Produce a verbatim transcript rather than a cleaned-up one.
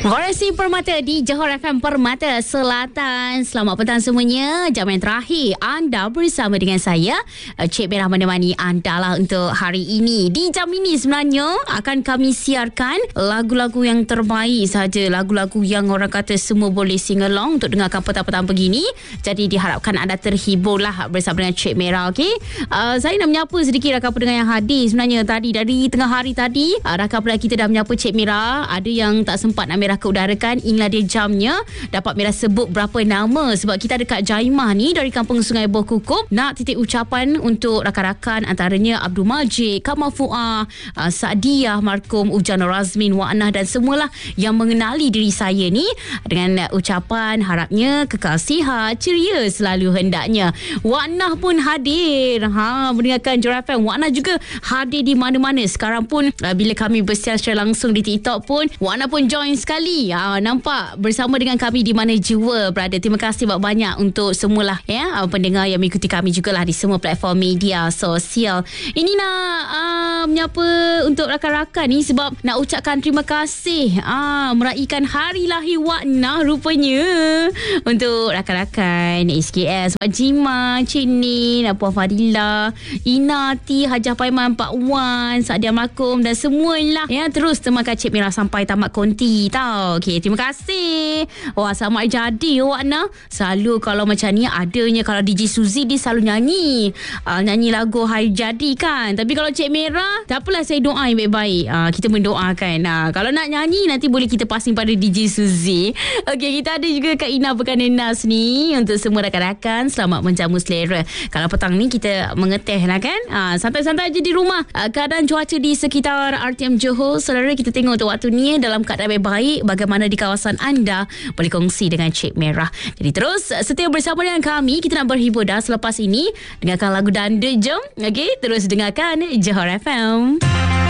Variasi Permata di Johor F M Permata Selatan. Selamat petang semuanya. Jam yang terakhir anda bersama dengan saya, Cik Merah, menemani anda lah untuk hari ini. Di jam ini sebenarnya akan kami siarkan lagu-lagu yang terbaik saja, lagu-lagu yang orang kata semua boleh sing along untuk dengarkan petang-petang begini. Jadi diharapkan anda terhibur lah bersama dengan Cik Merah. Okay? Uh, saya nak menyapa sedikit rakan pendengar yang hadir. Sebenarnya tadi dari tengah hari tadi uh, rakan pendengar kita dah menyapa Cik Merah. Ada yang tak sempat nak Merah keudarakan, inilah dia jamnya. Dapat Merah sebut berapa nama sebab kita dekat Jaimah ni dari Kampung Sungai Buah Kukup. Nak titik ucapan untuk rakan-rakan, antaranya Abdul Majid, Kamal Fuah, uh, Sa'diyah, Markum Ujan Razmin, Wa'nah dan semualah yang mengenali diri saya ni, dengan uh, ucapan harapnya kekal sihat, ceria selalu hendaknya. Wa'nah pun hadir ha, mendengarkan Johor F M. Wa'nah juga hadir di mana-mana. Sekarang pun uh, bila kami bersiar secara langsung di TikTok pun Wa'nah pun join sekali. Ha, nampak bersama dengan kami di mana jua berada. Terima kasih banyak untuk semualah ya, pendengar yang mengikuti kami jugalah di semua platform media sosial. Ini nak uh, menyapa untuk rakan-rakan ni sebab nak ucapkan terima kasih uh, meraihkan hari lahir Wa'nah rupanya. Untuk rakan-rakan S K S, Mak Jima, Cik Nin, Puan Fadilah, Inati, Hajah Paiman, Pak Wan, Sa'dia Makum dan semualah ya, terus temankan Cik Merah sampai tamat konti tau. Okey, terima kasih. Wah, selamat jadi Wa'nah. Selalu kalau macam ni adanya, kalau D J Suzy dia selalu nyanyi uh, nyanyi lagu hari jadi kan. Tapi kalau Cik Merah, tak apalah, saya doa yang baik-baik. uh, Kita mendoakan. uh, Kalau nak nyanyi nanti boleh kita passing pada D J Suzy. Okey, kita ada juga Kak Ina Pekanan Nas ni. Untuk semua rakan-rakan, selamat menjamu selera. Kalau petang ni kita mengeteh lah kan, uh, santai-santai je di rumah. uh, Keadaan cuaca di sekitar R T M Johor, saudara, kita tengok untuk waktu ni dalam keadaan baik-baik. Bagaimana di kawasan anda, boleh kongsi dengan Cik Merah. Jadi terus setia bersama dengan kami. Kita nak berhibur dah selepas ini. Dengarkan lagu Danda, jom. Okey, terus dengarkan Johor F M.